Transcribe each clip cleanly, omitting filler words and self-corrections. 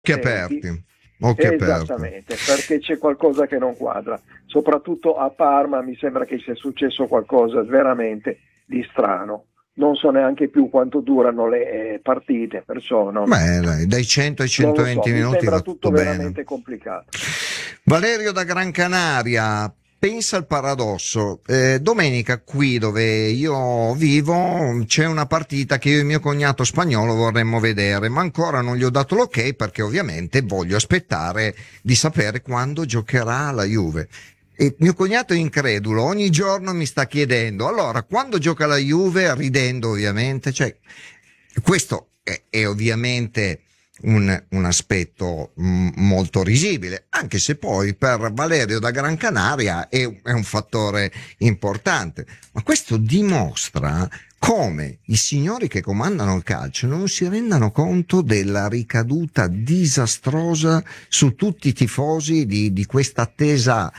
Occhi aperti. Occhi aperti. Esattamente, perché c'è qualcosa che non quadra. Soprattutto a Parma mi sembra che sia successo qualcosa veramente di strano. Non so neanche più quanto durano le partite, perciò dai 100 ai 120 mi minuti sembra va tutto tutto bene. veramente complicato. Valerio da Gran Canaria, pensa al paradosso. Domenica qui dove io vivo c'è una partita che io e mio cognato spagnolo vorremmo vedere, ma ancora non gli ho dato l'ok perché ovviamente voglio aspettare di sapere quando giocherà la Juve. E mio cognato è incredulo, ogni giorno mi sta chiedendo, allora, quando gioca la Juve? Ridendo ovviamente, cioè, questo è ovviamente un aspetto molto risibile, anche se poi per Valerio da Gran Canaria è un fattore importante, ma questo dimostra come i signori che comandano il calcio non si rendano conto della ricaduta disastrosa su tutti i tifosi di questa attesa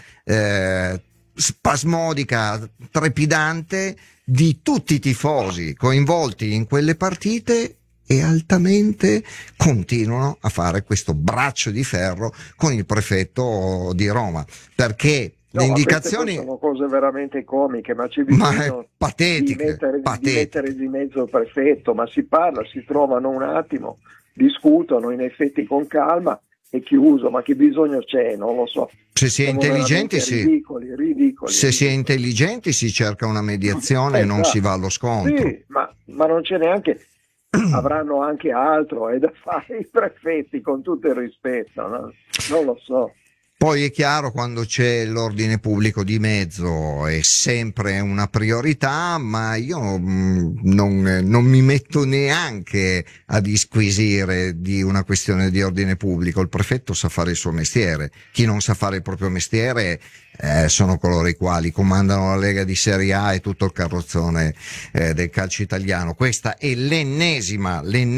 spasmodica, trepidante di tutti i tifosi coinvolti in quelle partite, e altamente continuano a fare questo braccio di ferro con il prefetto di Roma, perché le indicazioni sono cose veramente comiche, ma c'è bisogno patetiche, di mettere di mezzo il prefetto, ma si parla, si trovano un attimo, discutono in effetti con calma e chiuso, ma che bisogno c'è? Non lo so. Se si è intelligenti, ridicoli. Se si è intelligenti si cerca una mediazione e non si va allo scontro. Sì, ma non c'è neanche, avranno anche altro da fare i prefetti, con tutto il rispetto, no? Non lo so. Poi è chiaro, quando c'è l'ordine pubblico di mezzo è sempre una priorità, ma io non mi metto neanche a disquisire di una questione di ordine pubblico. Il prefetto sa fare il suo mestiere, chi non sa fare il proprio mestiere sono coloro i quali comandano la Lega di Serie A e tutto il carrozzone del calcio italiano. Questa è l'ennesima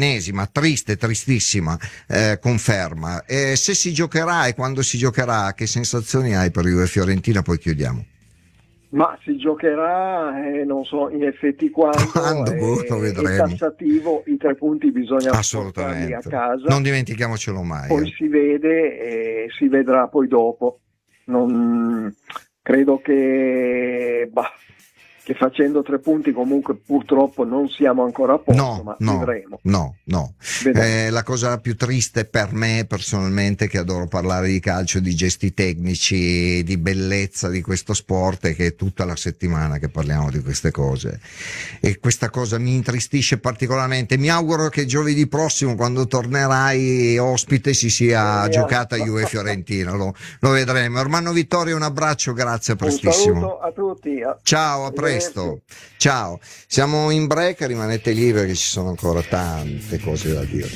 tristissima conferma. Se si giocherà e quando si giocherà, che sensazioni hai per Juve e Fiorentina? Poi chiudiamo. Ma si giocherà, non so in effetti quando lo vedremo. È tassativo, i 3 punti bisogna portarli a casa. Non dimentichiamocelo mai. Poi si vede e si vedrà poi dopo. Non credo che facendo 3 punti comunque purtroppo non siamo ancora a posto, ma vedremo. No. La cosa più triste per me personalmente, che adoro parlare di calcio, di gesti tecnici, di bellezza di questo sport, è che è tutta la settimana che parliamo di queste cose e questa cosa mi intristisce particolarmente. Mi auguro che giovedì prossimo, quando tornerai ospite, si sia giocata Juve e Fiorentina, lo vedremo. Ermanno Vittorio, un abbraccio, grazie, a prestissimo. Un saluto a tutti. Ciao, a presto. Ciao, siamo in break, rimanete lì perché ci sono ancora tante cose da dire.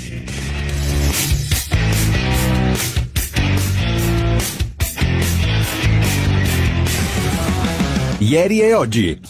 Ieri e oggi.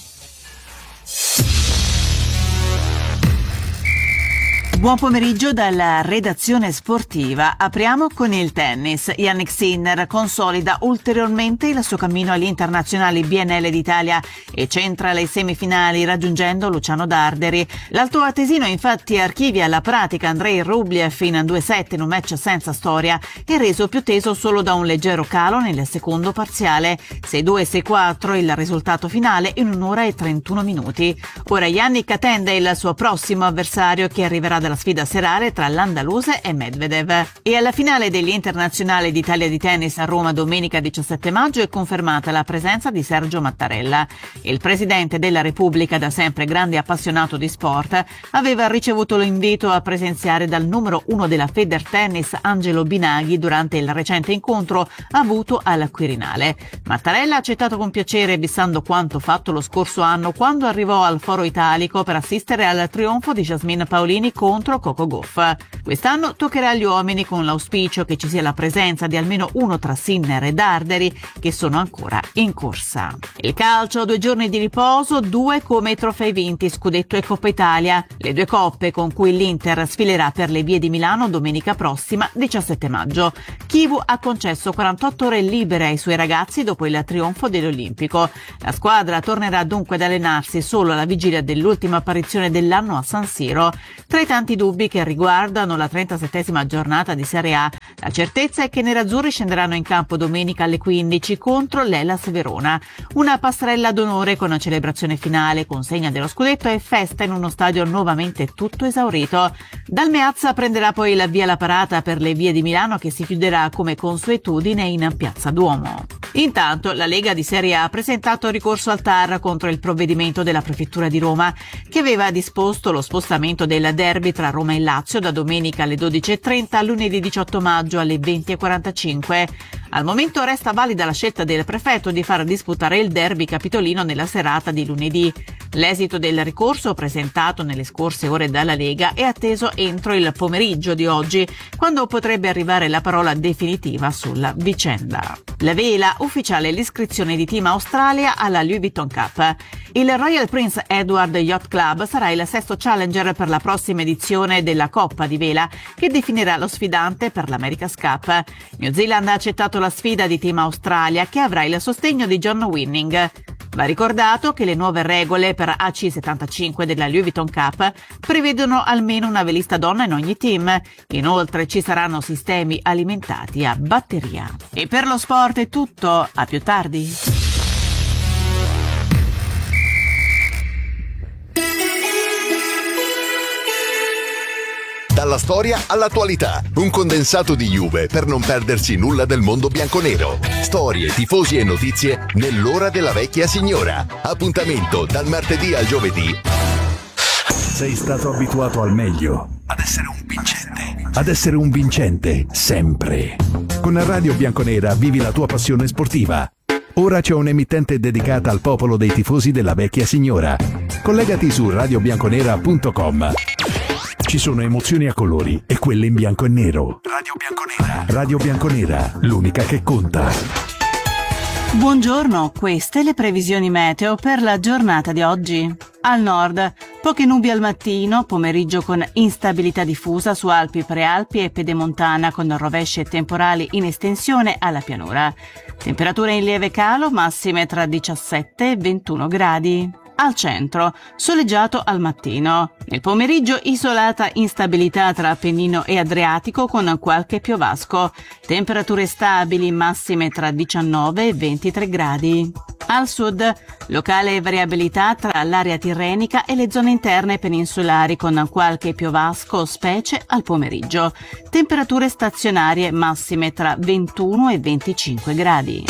Buon pomeriggio dalla redazione sportiva. Apriamo con il tennis. Jannik Sinner consolida ulteriormente il suo cammino agli internazionali BNL d'Italia e centra le semifinali raggiungendo Luciano Darderi. L'altoatesino infatti archivia la pratica Andrei Rublev in 2-7 in un match senza storia e reso più teso solo da un leggero calo nel secondo parziale. 6-2 6-4 il risultato finale in 1 ora e 31 minuti. Ora Jannik attende il suo prossimo avversario, che arriverà dalla sfida serale tra l'andaluse e Medvedev. E alla finale degli internazionali d'Italia di tennis a Roma domenica 17 maggio è confermata la presenza di Sergio Mattarella. Il presidente della Repubblica, da sempre grande appassionato di sport, aveva ricevuto l'invito a presenziare dal numero 1 della Federtennis Angelo Binaghi durante il recente incontro avuto al Quirinale. Mattarella ha accettato con piacere, bissando quanto fatto lo scorso anno quando arrivò al Foro Italico per assistere al trionfo di Jasmine Paolini contro Coco Gauff. Quest'anno toccherà agli uomini, con l'auspicio che ci sia la presenza di almeno uno tra Sinner e Darderi, che sono ancora in corsa. Il calcio, 2 giorni di riposo, 2 come i trofei vinti, Scudetto e Coppa Italia, le 2 coppe con cui l'Inter sfilerà per le vie di Milano domenica prossima 17 maggio. Chivu ha concesso 48 ore libere ai suoi ragazzi dopo il trionfo dell'Olimpico. La squadra tornerà dunque ad allenarsi solo alla vigilia dell'ultima apparizione dell'anno a San Siro. Tra i tanti tanti dubbi che riguardano la 37esima giornata di Serie A. La certezza è che i nerazzurri scenderanno in campo domenica alle 15 contro l'Hellas Verona. Una passerella d'onore con celebrazione finale, consegna dello scudetto e festa in uno stadio nuovamente tutto esaurito. Dal Meazza prenderà poi la via la parata per le vie di Milano, che si chiuderà come consuetudine in Piazza Duomo. Intanto la Lega di Serie A ha presentato ricorso al TAR contro il provvedimento della Prefettura di Roma, che aveva disposto lo spostamento del derby tra Roma e Lazio da domenica alle 12:30 a lunedì 18 maggio alle 20:45. Al momento resta valida la scelta del prefetto di far disputare il derby capitolino nella serata di lunedì. L'esito del ricorso, presentato nelle scorse ore dalla Lega, è atteso entro il pomeriggio di oggi, quando potrebbe arrivare la parola definitiva sulla vicenda. La vela ufficiale l'iscrizione di Team Australia alla Louis Vuitton Cup. Il Royal Prince Edward Yacht Club sarà il sesto challenger per la prossima edizione della Coppa di Vela, che definirà lo sfidante per l'America's Cup. New Zealand ha accettato la sfida di Team Australia, che avrà il sostegno di John Winning. Va ricordato che le nuove regole per AC75 della Louis Vuitton Cup prevedono almeno una velista donna in ogni team. Inoltre ci saranno sistemi alimentati a batteria. E per lo sport è tutto, a più tardi. Dalla storia all'attualità, un condensato di Juve per non perdersi nulla del mondo bianconero. Storie, tifosi e notizie nell'ora della vecchia signora. Appuntamento dal martedì al giovedì. Sei stato abituato al meglio, ad essere un vincente, sempre. Con Radio Bianconera vivi la tua passione sportiva. Ora c'è un'emittente dedicata al popolo dei tifosi della vecchia signora. Collegati su radiobianconera.com. Ci sono emozioni a colori e quelle in bianco e nero. Radio Bianconera. Radio Bianconera, l'unica che conta. Buongiorno, queste le previsioni meteo per la giornata di oggi. Al nord, poche nubi al mattino, pomeriggio con instabilità diffusa su Alpi, Prealpi e Pedemontana, con rovesci e temporali in estensione alla pianura. Temperature in lieve calo, massime tra 17 e 21 gradi. Al centro, soleggiato al mattino. Nel pomeriggio isolata instabilità tra Appennino e Adriatico con qualche piovasco. Temperature stabili, massime tra 19 e 23 gradi. Al sud, locale variabilità tra l'area tirrenica e le zone interne peninsulari con qualche piovasco, specie al pomeriggio. Temperature stazionarie massime tra 21 e 25 gradi.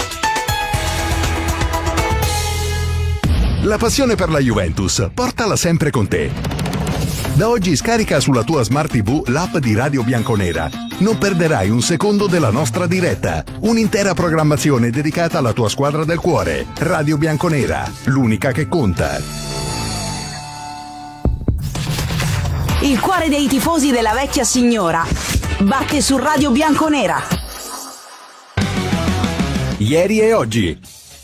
La passione per la Juventus, portala sempre con te. Da oggi scarica sulla tua Smart TV l'app di Radio Bianconera. Non perderai un secondo della nostra diretta. Un'intera programmazione dedicata alla tua squadra del cuore. Radio Bianconera, l'unica che conta. Il cuore dei tifosi della vecchia signora batte su Radio Bianconera. Ieri e oggi.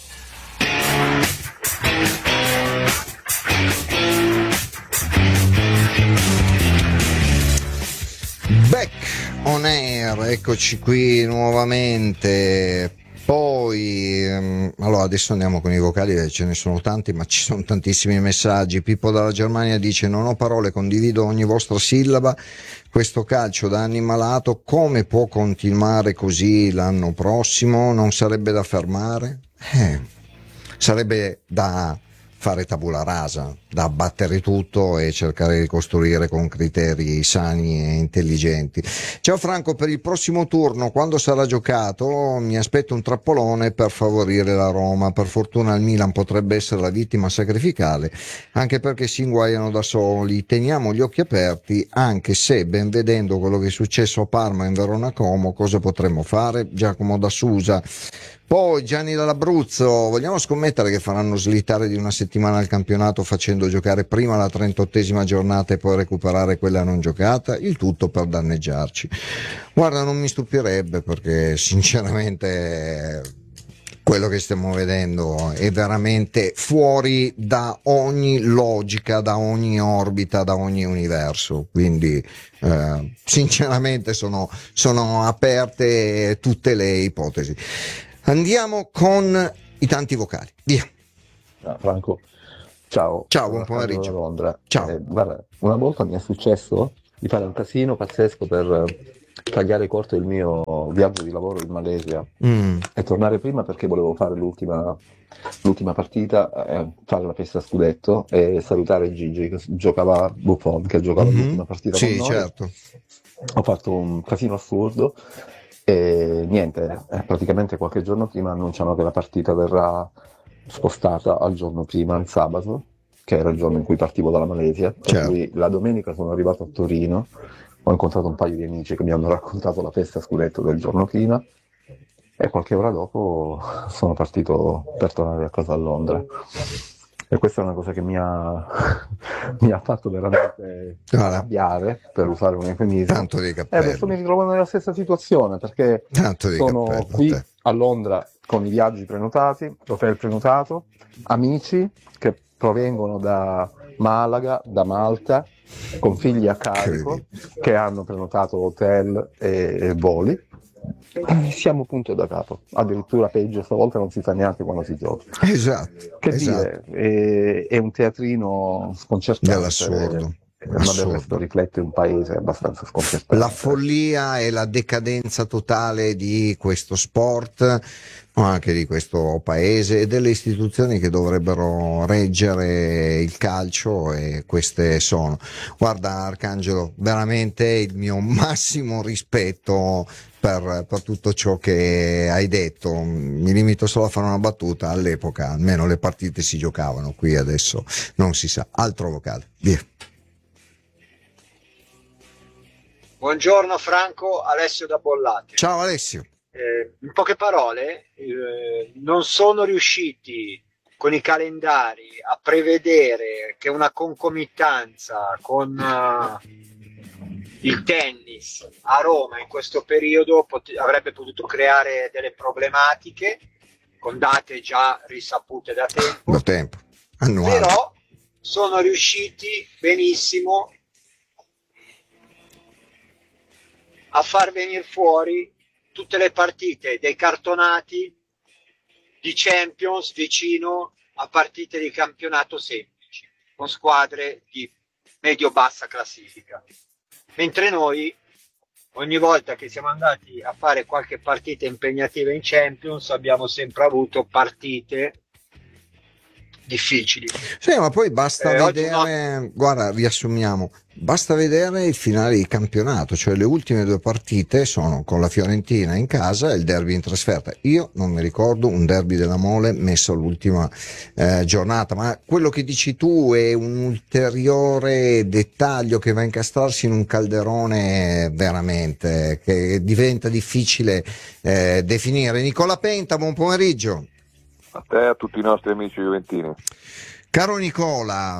Back on air, eccoci qui nuovamente. Poi allora adesso andiamo con i vocali, ce ne sono tanti, ma ci sono tantissimi messaggi. Pippo dalla Germania dice: non ho parole, condivido ogni vostra sillaba. Questo calcio da anni malato, come può continuare così l'anno prossimo? Non sarebbe da fermare? Sarebbe da fare tabula rasa, da abbattere tutto e cercare di costruire con criteri sani e intelligenti. Ciao Franco, per il prossimo turno, quando sarà giocato, mi aspetto un trappolone per favorire la Roma. Per fortuna il Milan potrebbe essere la vittima sacrificale, anche perché si inguaiano da soli. Teniamo gli occhi aperti, anche se ben vedendo quello che è successo a Parma e in Verona Como, cosa potremmo fare? Giacomo da Susa. Poi Gianni dall'Abruzzo: vogliamo scommettere che faranno slittare di una settimana il campionato facendo giocare prima la 38esima giornata e poi recuperare quella non giocata? Il tutto per danneggiarci. Guarda, non mi stupirebbe, perché sinceramente quello che stiamo vedendo è veramente fuori da ogni logica, da ogni orbita, da ogni universo. Quindi sinceramente sono aperte tutte le ipotesi. Andiamo con i tanti vocali. Via. Franco, ciao. Ciao, buon pomeriggio. Da Londra. Ciao. Guarda, una volta mi è successo di fare un casino pazzesco per tagliare corto il mio viaggio di lavoro in Malesia e tornare prima perché volevo fare l'ultima partita, fare la festa a scudetto e salutare Gigi che giocava Buffon, che giocava l'ultima partita con Sì, noi. certo. Ho fatto un casino assurdo e niente, praticamente qualche giorno prima annunciano che la partita verrà spostata al giorno prima, il sabato, che era il giorno in cui partivo dalla Malesia. Per Certo. cui la domenica sono arrivato a Torino, ho incontrato un paio di amici che mi hanno raccontato la festa a scudetto del giorno prima e qualche ora dopo sono partito per tornare a casa a Londra. E questa è una cosa che mi ha fatto veramente arrabbiare, per usare un eufemismo. Tanto di E cappello. adesso mi ritrovo nella stessa situazione perché Tanto di sono cappello, qui te. a Londra con i viaggi prenotati, l'hotel prenotato, amici che provengono da Malaga, da Malta, con figli a carico, che hanno prenotato hotel e voli. Siamo punto da capo, addirittura peggio, stavolta non si sa neanche quando si gioca. Esatto. Che esatto. dire, è un teatrino sconcertante. Dell'assurdo. Ma del resto riflette un paese abbastanza sconcertante. La follia e la decadenza totale di questo sport, ma anche di questo paese e delle istituzioni che dovrebbero reggere il calcio, e queste sono. Guarda Arcangelo, veramente il mio massimo rispetto per tutto ciò che hai detto. Mi limito solo a fare una battuta: all'epoca almeno le partite si giocavano, qui adesso non si sa. Altro vocale, via. Buongiorno Franco, Alessio da Bollate. Ciao Alessio. In poche parole, non sono riusciti con i calendari a prevedere che una concomitanza con il tennis a Roma in questo periodo avrebbe potuto creare delle problematiche con date già risapute da tempo. Da tempo, annuale. Però sono riusciti benissimo a far venire fuori tutte le partite dei cartonati di Champions vicino a partite di campionato semplici, con squadre di medio-bassa classifica. Mentre noi, ogni volta che siamo andati a fare qualche partita impegnativa in Champions, abbiamo sempre avuto partite difficili. Sì, ma poi basta vedere, guarda, riassumiamo, basta vedere il finale di campionato, cioè le ultime due partite sono con la Fiorentina in casa e il derby in trasferta. Io non mi ricordo un derby della Mole messo all'ultima giornata, ma quello che dici tu è un ulteriore dettaglio che va a incastrarsi in un calderone veramente che diventa difficile definire. Nicola Penta, buon pomeriggio. A te e a tutti i nostri amici juventini. Caro Nicola,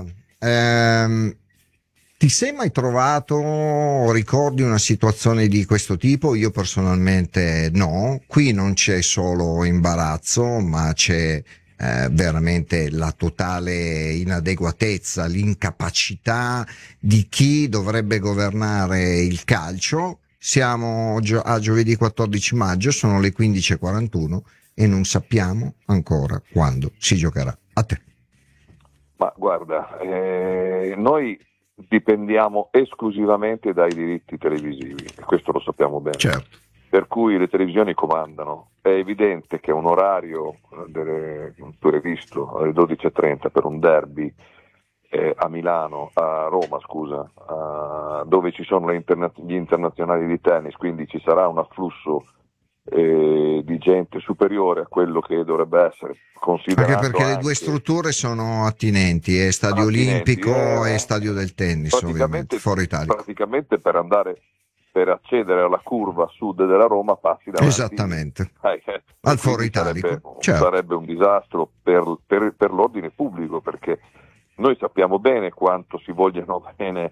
ti sei mai trovato, ricordi una situazione di questo tipo? Io personalmente no, qui non c'è solo imbarazzo, ma c'è veramente la totale inadeguatezza, l'incapacità di chi dovrebbe governare il calcio. Siamo a giovedì 14 maggio, sono le 15:41 e non sappiamo ancora quando si giocherà. A te. Ma guarda, noi dipendiamo esclusivamente dai diritti televisivi, e questo lo sappiamo bene. Certo. Per cui le televisioni comandano. È evidente che un orario previsto alle 12:30 per un derby a Milano, a Roma, scusa, dove ci sono gli internazionali di tennis, quindi ci sarà un afflusso di gente superiore a quello che dovrebbe essere, considerato anche perché le due strutture sono attinenti, è stadio olimpico e stadio del tennis, ovviamente fuori Italia. Praticamente per accedere alla curva sud della Roma passi davanti esattamente al foro italico. Sarebbe un disastro per l'ordine pubblico, perché noi sappiamo bene quanto si vogliono bene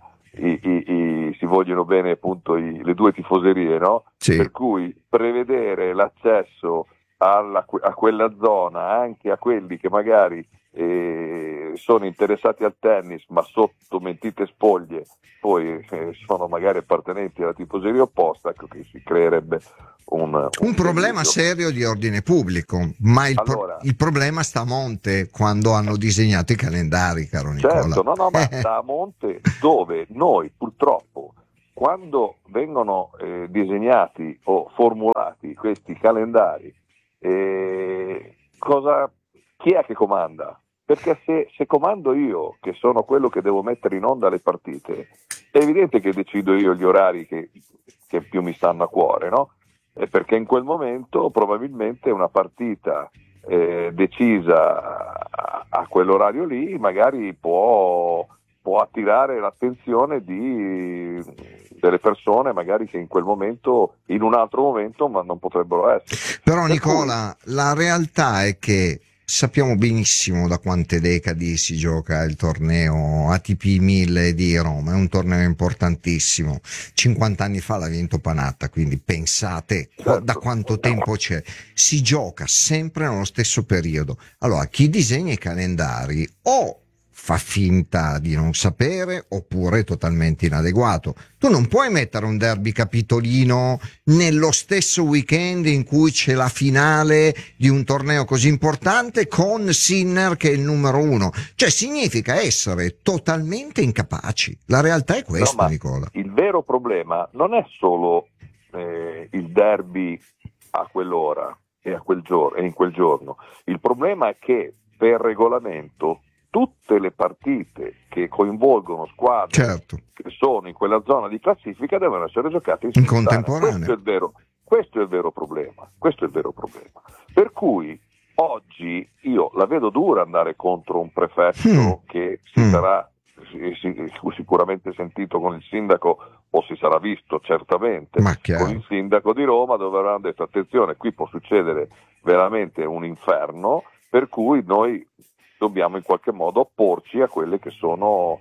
appunto le due tifoserie, no? Sì. Per cui prevedere l'accesso a quella zona anche a quelli che magari sono interessati al tennis, ma sotto mentite spoglie poi sono magari appartenenti alla tifoseria opposta, ecco che si creerebbe un problema serio di ordine pubblico, ma il problema sta a monte quando hanno disegnato i calendari, caro Nicola. Certo, ma sta a monte dove noi purtroppo quando vengono disegnati o formulati questi calendari, chi è che comanda? Perché se comando io, che sono quello che devo mettere in onda le partite, è evidente che decido io gli orari che più mi stanno a cuore, no? Perché in quel momento probabilmente una partita decisa a quell'orario lì magari può attirare l'attenzione delle persone magari che in quel momento, in un altro momento, ma non potrebbero essere. Però Nicola, la realtà è che sappiamo benissimo da quante decadi si gioca il torneo ATP 1000 di Roma, è un torneo importantissimo. 50 anni fa l'ha vinto Panatta, quindi pensate da quanto tempo c'è. Si gioca sempre nello stesso periodo. Allora, chi disegna i calendari o fa finta di non sapere oppure è totalmente inadeguato. Tu non puoi mettere un derby capitolino nello stesso weekend in cui c'è la finale di un torneo così importante con Sinner che è il numero 1. Cioè significa essere totalmente incapaci. La realtà è questa, Nicola. Il vero problema non è solo il derby a quell'ora e a quel giorno e in quel giorno. Il problema è che per regolamento tutte le partite che coinvolgono squadre che sono in quella zona di classifica devono essere giocate in contemporanea. Questo è il vero problema. Per cui oggi io la vedo dura andare contro un prefetto che si sarà sicuramente sentito con il sindaco o si sarà visto certamente con il sindaco di Roma, dove avranno detto attenzione, qui può succedere veramente un inferno, per cui noi dobbiamo in qualche modo opporci a quelle che sono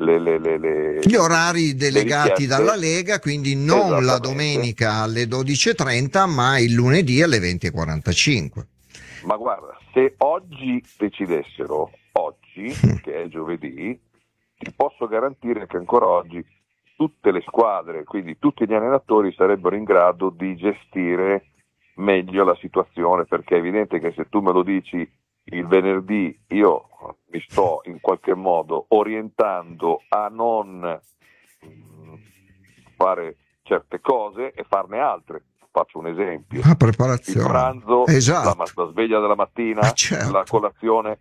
gli orari delegati dalla Lega, quindi non la domenica alle 12:30 ma il lunedì alle 20:45. Ma guarda, se oggi decidessero, che è giovedì, ti posso garantire che ancora oggi tutte le squadre, quindi tutti gli allenatori sarebbero in grado di gestire meglio la situazione, perché è evidente che se tu me lo dici il venerdì io mi sto in qualche modo orientando a non fare certe cose e farne altre. Faccio un esempio: la preparazione, il pranzo, la sveglia della mattina, la colazione,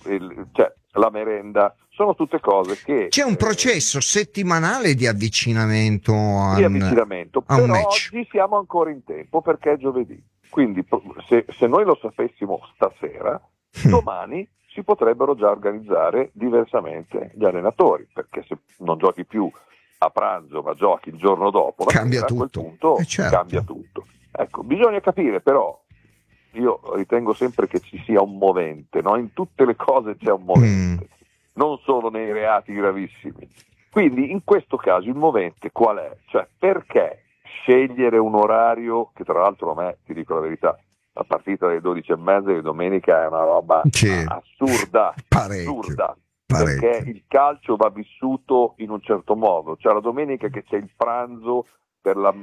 la merenda, sono tutte cose che c'è un processo settimanale di avvicinamento però oggi siamo ancora in tempo perché è giovedì, quindi se noi lo sapessimo stasera, domani si potrebbero già organizzare diversamente gli allenatori, perché se non giochi più a pranzo ma giochi il giorno dopo, cambia tutto. A quel punto cambia tutto. Ecco, bisogna capire però, io ritengo sempre che ci sia un movente, no? In tutte le cose c'è un movente, non solo nei reati gravissimi. Quindi in questo caso il movente qual è? Cioè, perché scegliere un orario che tra l'altro a me, ti dico la verità, la partita delle 12:30 di domenica è una roba assurda, perché il calcio va vissuto in un certo modo, cioè la domenica che c'è il pranzo per il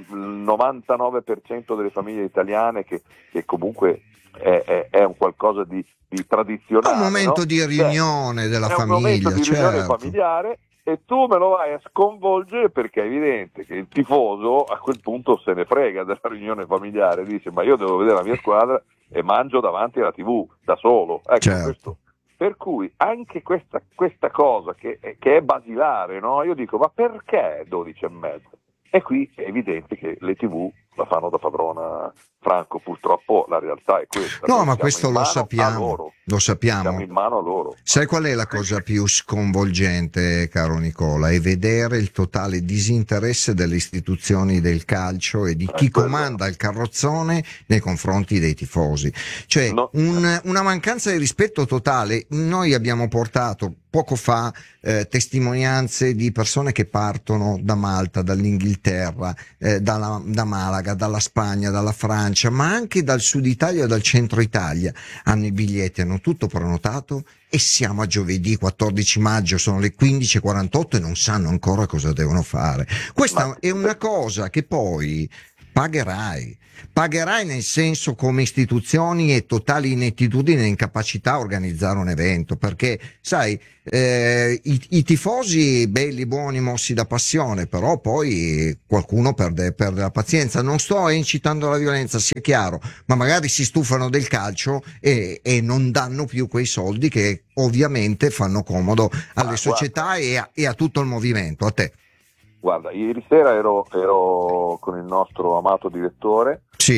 99% delle famiglie italiane che comunque è un qualcosa di tradizionale, è un momento di riunione della famiglia, è un momento di riunione familiare, e tu me lo vai a sconvolgere perché è evidente che il tifoso a quel punto se ne frega della riunione familiare, dice ma io devo vedere la mia squadra e mangio davanti alla TV da solo, questo. Per cui anche questa cosa che è basilare, no? Io dico ma perché 12:30? E qui è evidente che le TV la fanno da padrona Franco, purtroppo la realtà è questa. No, ma questo lo sappiamo. Siamo in mano a loro. Sai qual è la cosa più sconvolgente, caro Nicola? È vedere il totale disinteresse delle istituzioni del calcio e di chi comanda il carrozzone nei confronti dei tifosi. Cioè, una mancanza di rispetto totale. Noi abbiamo portato poco fa testimonianze di persone che partono da Malta, dall'Inghilterra, da Malaga, dalla Spagna, dalla Francia, ma anche dal sud Italia e dal centro Italia. Hanno i biglietti, hanno tutto prenotato e siamo a giovedì 14 maggio, sono le 15:48 e non sanno ancora cosa devono fare. Questa è una cosa che poi Pagherai nel senso, come istituzioni, e totale inettitudine e incapacità a organizzare un evento, perché sai, i tifosi belli, buoni, mossi da passione, però poi qualcuno perde la pazienza. Non sto incitando alla violenza, sia chiaro, ma magari si stufano del calcio e non danno più quei soldi che ovviamente fanno comodo alle società e a tutto il movimento. A te. Guarda, ieri sera ero con il nostro amato direttore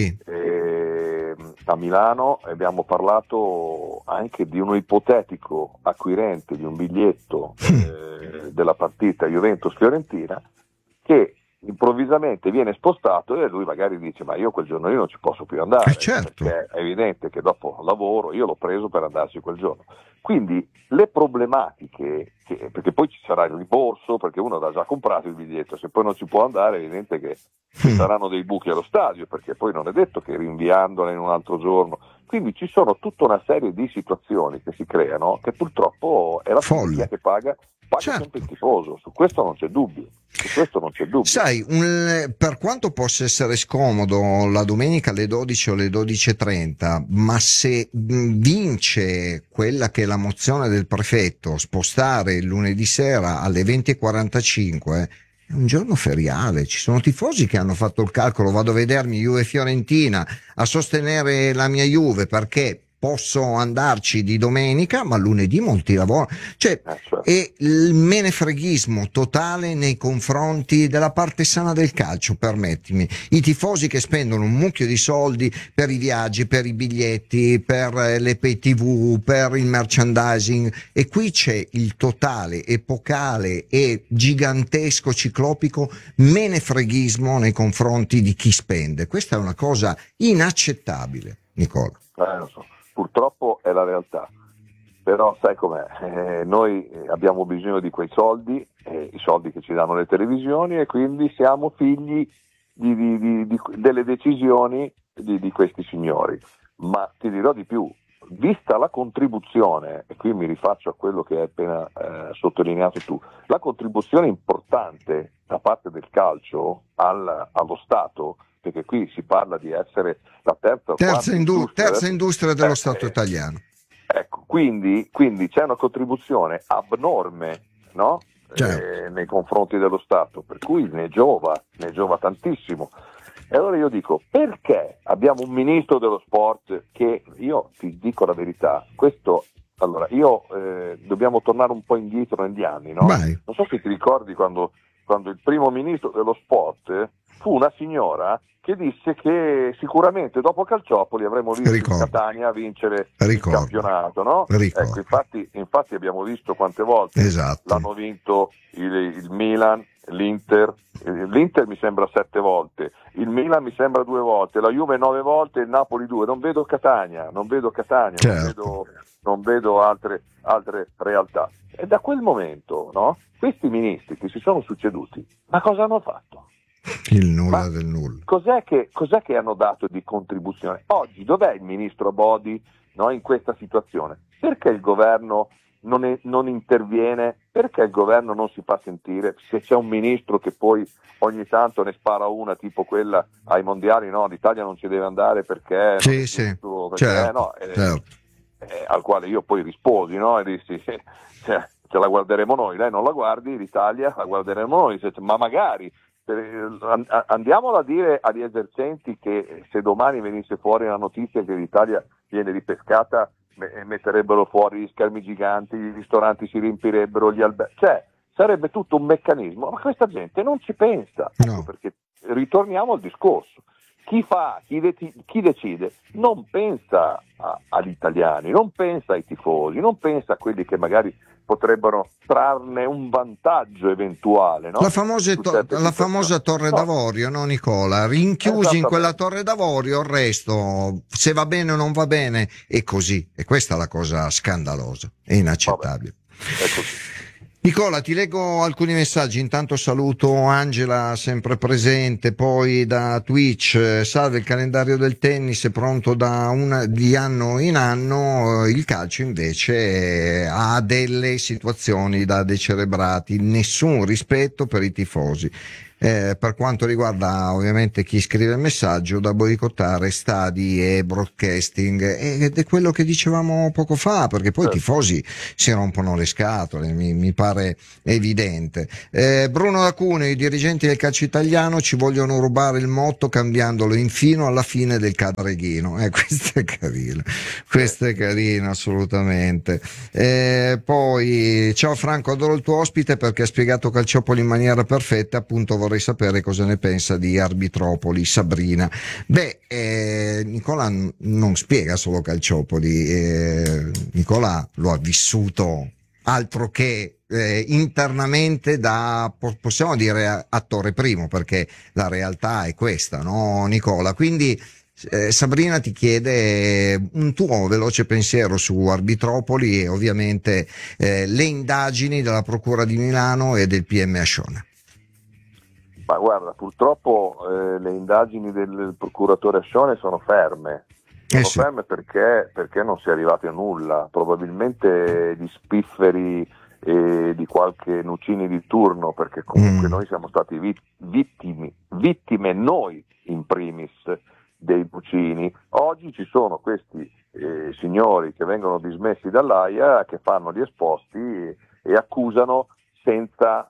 a Milano e abbiamo parlato anche di uno ipotetico acquirente di un biglietto della partita Juventus-Fiorentina che improvvisamente viene spostato e lui magari dice: ma io quel giorno lì non ci posso più andare, certo. Perché è evidente che dopo lavoro io l'ho preso per andarci quel giorno. Quindi le problematiche, perché poi ci sarà il rimborso, perché uno ha già comprato il biglietto, se poi non ci può andare è evidente che ci saranno dei buchi allo stadio, perché poi non è detto che rinviandola in un altro giorno. Quindi ci sono tutta una serie di situazioni che si creano che purtroppo è la famiglia che paga sempre il tifoso, su questo non c'è dubbio. Sai, per quanto possa essere scomodo la domenica alle 12 o alle 12:30, ma se vince quella che è la mozione del prefetto, spostare il lunedì sera alle 20:45, è un giorno feriale. Ci sono tifosi che hanno fatto il calcolo: vado a vedermi Juve Fiorentina, a sostenere la mia Juve perché posso andarci di domenica, ma lunedì molti lavorano. E il menefreghismo totale nei confronti della parte sana del calcio, permettimi. I tifosi che spendono un mucchio di soldi per i viaggi, per i biglietti, per le pay TV, per il merchandising, e qui c'è il totale, epocale e gigantesco, ciclopico menefreghismo nei confronti di chi spende. Questa è una cosa inaccettabile, Nicola. Lo so. Purtroppo è la realtà, però sai com'è, noi abbiamo bisogno di quei soldi, i soldi che ci danno le televisioni, e quindi siamo figli delle decisioni di questi signori. Ma ti dirò di più, vista la contribuzione, e qui mi rifaccio a quello che hai appena sottolineato tu, la contribuzione importante da parte del calcio allo Stato, perché qui si parla di essere la terza industria dello Stato italiano. Ecco, quindi c'è una contribuzione abnorme, no? Nei confronti dello Stato, per cui ne giova tantissimo. E allora io dico: perché abbiamo un ministro dello sport che, io ti dico la verità, dobbiamo tornare un po' indietro negli anni, no? Non so se ti ricordi quando il primo ministro dello sport fu una signora che disse che sicuramente dopo Calciopoli avremmo visto il Catania vincere il campionato, no? Ecco, infatti abbiamo visto quante volte l'hanno vinto il Milan, l'Inter mi sembra 7 volte, il Milan mi sembra 2 volte, la Juve 9 volte, il Napoli 2. Non vedo Catania, certo. non vedo altre realtà. E da quel momento, no? Questi ministri che si sono succeduti, ma cosa hanno fatto? Il nulla del nulla. Cos'è che hanno dato di contribuzione? Oggi dov'è il ministro Bodi, no, in questa situazione? Perché il governo non interviene? Perché il governo non si fa sentire? Se c'è un ministro che poi ogni tanto ne spara una, tipo quella ai mondiali, no, l'Italia non ci deve andare perché certo. Al quale io poi risposi, no, e dissi ce la guarderemo noi, lei non la guardi, l'Italia la guarderemo noi, ma magari andiamola a dire agli esercenti che se domani venisse fuori la notizia che l'Italia viene ripescata, metterebbero fuori gli schermi giganti, i ristoranti si riempirebbero, gli alberghi, sarebbe tutto un meccanismo, ma questa gente non ci pensa, no. Perché ritorniamo al discorso: chi decide non pensa agli italiani, non pensa ai tifosi, non pensa a quelli che magari potrebbero trarne un vantaggio eventuale, no? La famosa Torre d'Avorio, no, Nicola? Rinchiusi in quella Torre d'Avorio, il resto, se va bene o non va bene, è così. E questa è la cosa scandalosa, è inaccettabile. È così. Nicola, ti leggo alcuni messaggi. Intanto saluto Angela, sempre presente, poi da Twitch: salve, il calendario del tennis è pronto di anno in anno, il calcio invece ha delle situazioni da decerebrati, nessun rispetto per i tifosi. per quanto riguarda ovviamente chi scrive il messaggio, da boicottare stadi e broadcasting, ed è quello che dicevamo poco fa, perché poi i tifosi si rompono le scatole, mi pare evidente. Bruno da Cuneo: i dirigenti del calcio italiano ci vogliono rubare il motto cambiandolo in fino alla fine del cadreghino. Questo è carino assolutamente. Poi ciao Franco, adoro il tuo ospite perché ha spiegato Calciopoli in maniera perfetta, appunto vorrei sapere cosa ne pensa di Arbitropoli. Sabrina. Nicola non spiega solo Calciopoli, Nicola lo ha vissuto altro che internamente da, possiamo dire, attore primo, perché la realtà è questa, no Nicola? Quindi Sabrina ti chiede un tuo veloce pensiero su Arbitropoli e ovviamente le indagini della Procura di Milano e del PM Ascione. Ma guarda, purtroppo le indagini del procuratore Ascione sono ferme. Ferme perché non si è arrivati a nulla. Probabilmente di spifferi e di qualche Nucini di turno, perché comunque noi siamo stati vittime noi in primis dei Nucini. Oggi ci sono questi signori che vengono dismessi dall'AIA, che fanno gli esposti e accusano senza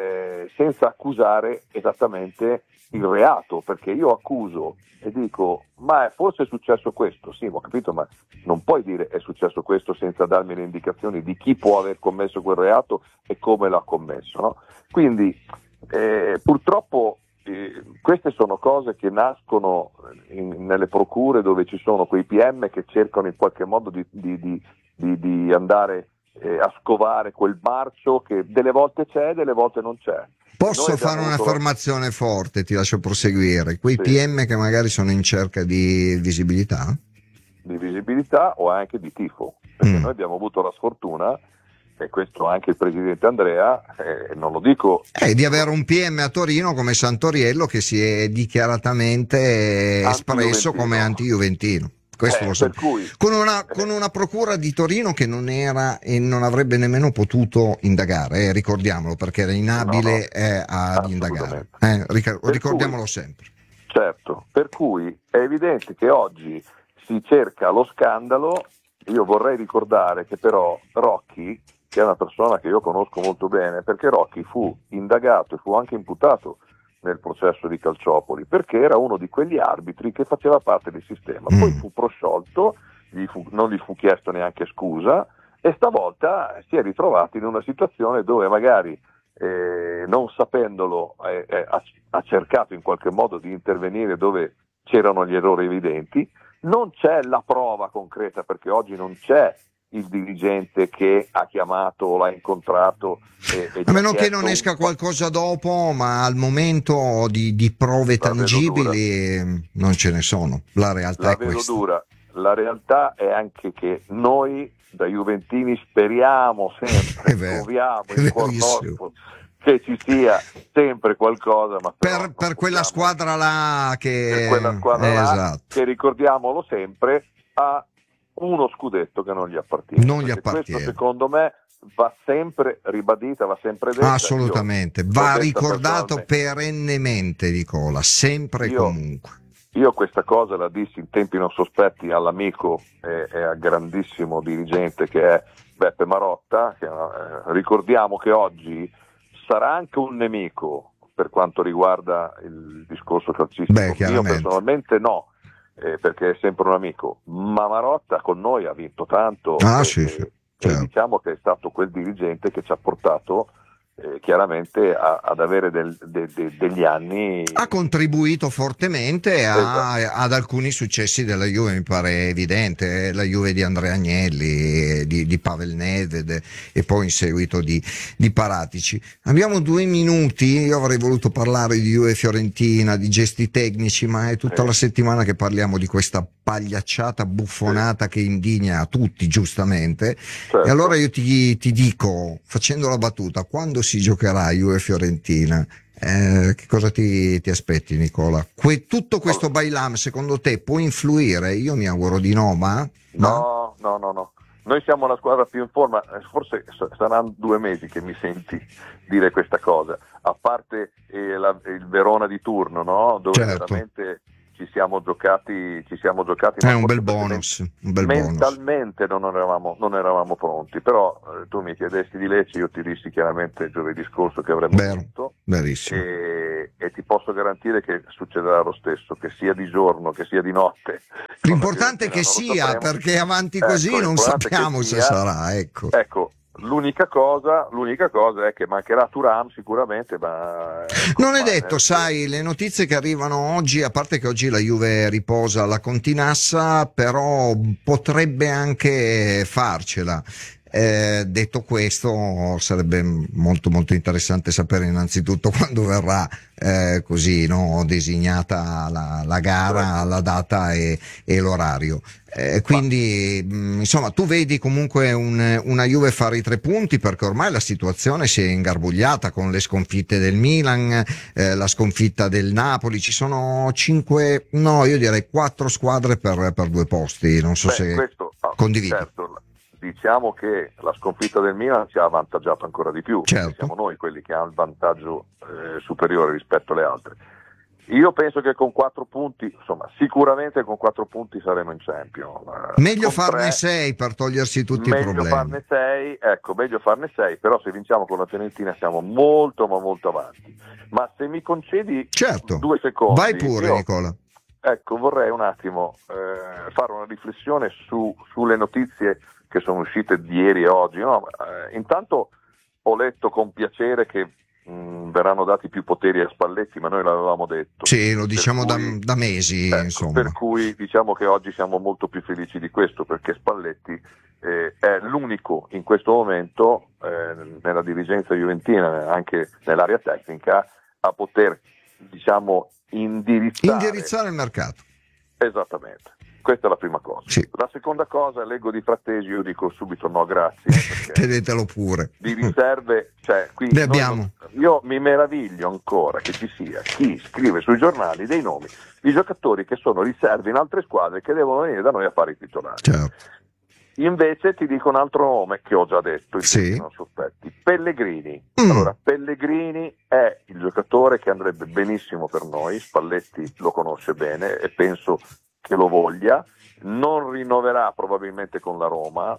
accusare esattamente il reato, perché io accuso e dico ma forse è successo questo, sì ho capito, ma non puoi dire è successo questo senza darmi le indicazioni di chi può aver commesso quel reato e come l'ha commesso, no? Quindi purtroppo queste sono cose che nascono nelle procure, dove ci sono quei PM che cercano in qualche modo di andare a scovare quel marcio che delle volte c'è, delle volte non c'è. Posso fare un'affermazione forte, ti lascio proseguire? Quei PM che magari sono in cerca di visibilità? Di visibilità o anche di tifo, perché noi abbiamo avuto la sfortuna, e questo anche il presidente Andrea, non lo dico... di avere un PM a Torino come Santoriello che si è dichiaratamente espresso come anti-juventino. Questo lo so. Con una procura di Torino che non era e non avrebbe nemmeno potuto indagare, ricordiamolo, perché era inabile ad indagare. Ricordiamolo sempre. Certo, per cui è evidente che oggi si cerca lo scandalo. Io vorrei ricordare che però Rocchi, che è una persona che io conosco molto bene, perché Rocchi fu indagato e fu anche imputato nel processo di Calciopoli, perché era uno di quegli arbitri che faceva parte del sistema. Poi fu prosciolto, non gli fu chiesto neanche scusa, e stavolta si è ritrovato in una situazione dove magari non sapendolo ha cercato in qualche modo di intervenire dove c'erano gli errori evidenti. Non c'è la prova concreta, perché oggi non c'è il dirigente che ha chiamato o l'ha incontrato a meno che non esca qualcosa dopo, ma al momento di prove tangibili non ce ne sono. La realtà è questa. Dura. La realtà è anche che noi da juventini speriamo sempre, proviamo il cuor nostro che ci sia sempre qualcosa, ma per quella squadra là che che ricordiamolo sempre, ha uno scudetto che non gli appartiene. Questo secondo me va sempre ribadita, va sempre detta. Assolutamente, va ricordato perennemente, Nicola, sempre e comunque. Io questa cosa la dissi in tempi non sospetti all'amico e al grandissimo dirigente che è Beppe Marotta, che ricordiamo che oggi sarà anche un nemico per quanto riguarda il discorso calcistico. Io personalmente no, perché è sempre un amico, ma Marotta con noi ha vinto tanto, certo. Diciamo che è stato quel dirigente che ci ha portato chiaramente ad avere degli anni. Ha contribuito fortemente ad alcuni successi della Juve, mi pare evidente, la Juve di Andrea Agnelli, di Pavel Nedved e poi in seguito di Paratici. Abbiamo 2 minuti, io avrei voluto parlare di Juve Fiorentina, di gesti tecnici, ma è tutta la settimana che parliamo di questa pagliacciata buffonata che indigna a tutti, giustamente. E allora io ti dico, facendo la battuta, quando si giocherà Juve Fiorentina, che cosa ti aspetti, Nicola? Tutto questo bailam secondo te può influire? Io mi auguro di no, ma... No. noi siamo la squadra più in forma, forse saranno 2 mesi che mi senti dire questa cosa, a parte il Verona di turno, no? Dove veramente ci siamo giocati un bel bonus, mentalmente non eravamo pronti, però tu mi chiedesti di Lecce, io ti dissi chiaramente giovedì scorso che avremmo vinto, e ti posso garantire che succederà lo stesso, che sia di giorno che sia di notte. L'importante è che sia, perché avanti così non sappiamo se sarà, ecco. L'unica cosa è che mancherà Thuram sicuramente, ma non è detto, sai, le notizie che arrivano oggi, a parte che oggi la Juve riposa alla Continassa, però potrebbe anche farcela. Detto questo, sarebbe molto molto interessante sapere innanzitutto quando verrà così, no, designata la gara, la data e l'orario. Quindi insomma, tu vedi comunque una Juve fare i 3 punti, perché ormai la situazione si è ingarbugliata con le sconfitte del Milan, la sconfitta del Napoli. Ci sono 4 squadre per 2 posti. Non so se condividi. Certo. Diciamo che la sconfitta del Milan ci ha avvantaggiato ancora di più, perché siamo noi quelli che hanno il vantaggio superiore rispetto alle altre. Io penso che con 4 punti, insomma, sicuramente con 4 punti saremo in Champions. Meglio farne 6 per togliersi tutti i problemi. Meglio farne 6, però se vinciamo con la Fiorentina siamo molto ma molto avanti. Ma se mi concedi 2 secondi... Vai pure, Nicola. Ecco, vorrei un attimo fare una riflessione sulle notizie che sono uscite di ieri e oggi. Intanto ho letto con piacere che verranno dati più poteri a Spalletti, ma noi l'avevamo detto. Sì, lo diciamo da mesi, insomma. Per cui diciamo che oggi siamo molto più felici di questo, perché Spalletti è l'unico in questo momento nella dirigenza juventina, anche nell'area tecnica, a poter, diciamo, indirizzare il mercato. Esattamente. Questa è la prima cosa. Sì. La seconda cosa, leggo di Frattesi, io dico subito no, grazie. Tenetelo pure. Di riserve, qui ne abbiamo. Io mi meraviglio ancora che ci sia chi scrive sui giornali dei nomi di giocatori che sono riserve in altre squadre che devono venire da noi a fare i titolari. Certo. Invece ti dico un altro nome che ho già detto, sono sospetti, Pellegrini. Allora, Pellegrini è il giocatore che andrebbe benissimo per noi, Spalletti lo conosce bene e penso che lo voglia, non rinnoverà probabilmente con la Roma,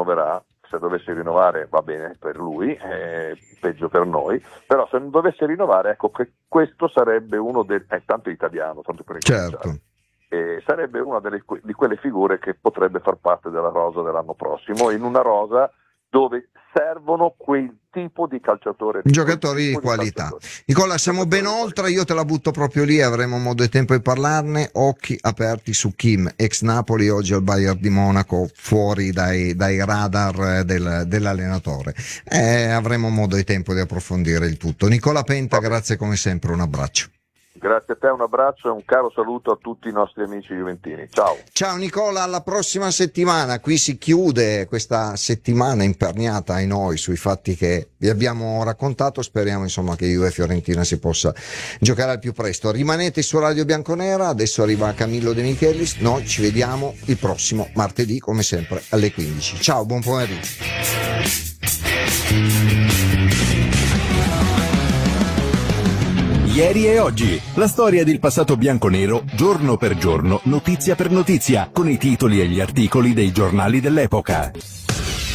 se dovesse rinnovare va bene per lui, peggio per noi, però se non dovesse rinnovare, ecco che questo sarebbe uno tanto italiano, tanto per certo. Sarebbe una di quelle figure che potrebbe far parte della rosa dell'anno prossimo, in una rosa dove servono quel tipo di giocatori di qualità. Nicola, siamo ben oltre, io te la butto proprio lì, avremo modo e tempo di parlarne. Occhi aperti su Kim, ex Napoli, oggi al Bayern di Monaco, fuori dai radar dell'allenatore. Avremo modo e tempo di approfondire il tutto. Nicola Penta, grazie come sempre, un abbraccio. Grazie a te, un abbraccio e un caro saluto a tutti i nostri amici juventini. Ciao Nicola, alla prossima settimana. Qui si chiude questa settimana imperniata ai noi sui fatti che vi abbiamo raccontato. Speriamo insomma che Juve e Fiorentina si possa giocare al più presto. Rimanete su Radio Bianconera, adesso arriva Camillo De Michelis, noi ci vediamo il prossimo martedì come sempre alle 15. Ciao, buon pomeriggio. Ieri e oggi, la storia del passato bianconero, giorno per giorno, notizia per notizia, con i titoli e gli articoli dei giornali dell'epoca.